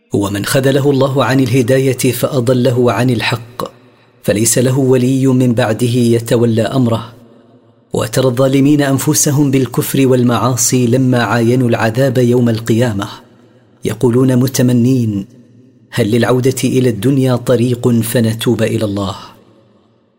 ومن خذله الله عن الهداية فأضله عن الحق فليس له ولي من بعده يتولى أمره. وترى الظالمين أنفسهم بالكفر والمعاصي لما عاينوا العذاب يوم القيامة يقولون متمنين: هل للعودة إلى الدنيا طريق فنتوب إلى الله؟